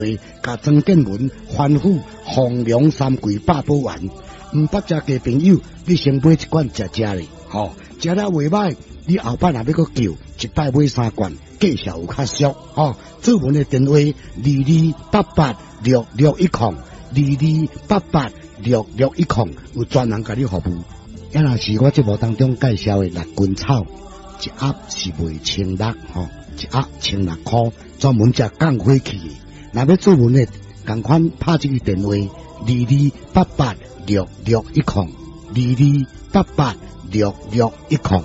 甲庄建文反复放凉3季8宝丸，毋捌食嘅朋友，你先买一罐食咧，食了袂歹，你后摆若要搁叫，一摆买3罐，见效有较俗，做文嘅电话22886610，22886610，有专人甲你服务。也若是我节目当中介绍嘅6根草，一盒是卖1600，一盒1600块，专门食降火气嘅。若要做文嘅，共款拍这个电话22886610，22886610。